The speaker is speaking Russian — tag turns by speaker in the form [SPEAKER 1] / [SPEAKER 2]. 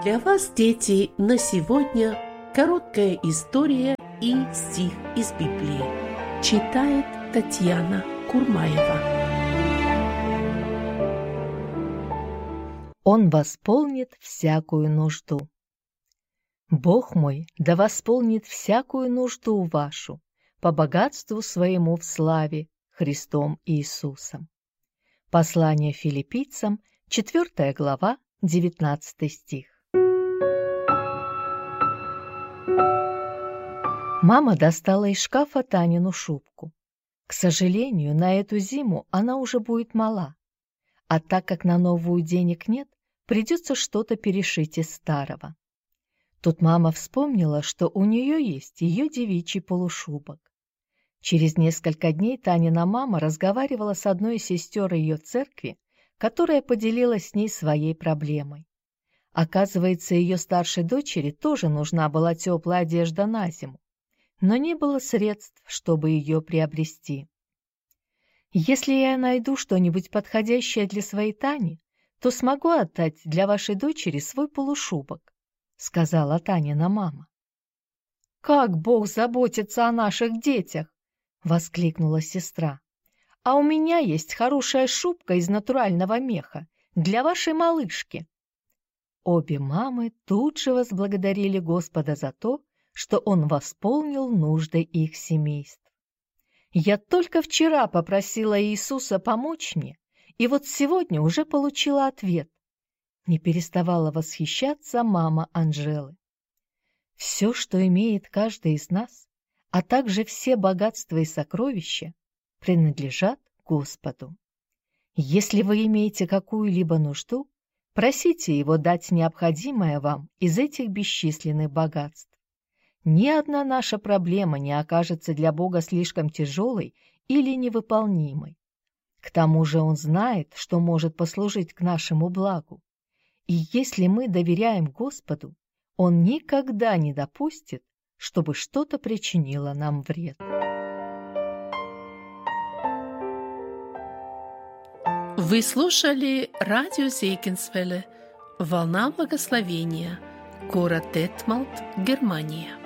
[SPEAKER 1] Для вас, дети, на сегодня короткая история и стих из Библии. Читает Татьяна Курмаева.
[SPEAKER 2] Он восполнит всякую нужду. Бог мой да восполнит всякую нужду вашу по богатству своему в славе Христом Иисусом. Послание Филиппийцам, 4 глава, 19 стих. Мама достала из шкафа Танину шубку. К сожалению, на эту зиму она уже будет мала. А так как на новую денег нет, придется что-то перешить из старого. Тут мама вспомнила, что у нее есть ее девичий полушубок. Через несколько дней Танина мама разговаривала с одной из сестер ее церкви, которая поделилась с ней своей проблемой. Оказывается, ее старшей дочери тоже нужна была теплая одежда на зиму, но не было средств, чтобы ее приобрести. «Если я найду что-нибудь подходящее для своей Тани, то смогу отдать для вашей дочери свой полушубок», — сказала Танина мама. «Как Бог заботится о наших детях!» — воскликнула сестра. «А у меня есть хорошая шубка из натурального меха для вашей малышки». Обе мамы тут же возблагодарили Господа за то, что Он восполнил нужды их семейств. «Я только вчера попросила Иисуса помочь мне, и вот сегодня уже получила ответ», — не переставала восхищаться мама Анжелы. Все, что имеет каждый из нас, а также все богатства и сокровища, принадлежат Господу. Если вы имеете какую-либо нужду, просите Его дать необходимое вам из этих бесчисленных богатств. Ни одна наша проблема не окажется для Бога слишком тяжелой или невыполнимой. К тому же Он знает, что может послужить к нашему благу. И если мы доверяем Господу, Он никогда не допустит, чтобы что-то причинило нам вред.
[SPEAKER 1] Вы слушали радио Зейгенсвелле «Волна благословения», город Детмалт, Германия.